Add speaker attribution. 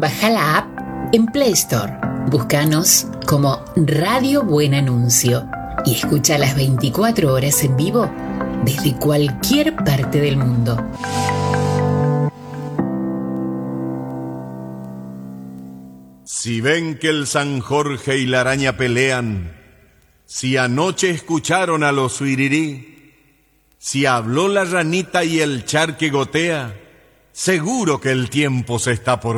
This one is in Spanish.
Speaker 1: Baja la app en Play Store. Búscanos como Radio Buen Anuncio y escucha las 24 horas en vivo desde cualquier parte del mundo.
Speaker 2: Si ven que el San Jorge y la araña pelean, si anoche escucharon a los suirirí, si habló la ranita y el charque gotea, seguro que el tiempo se está por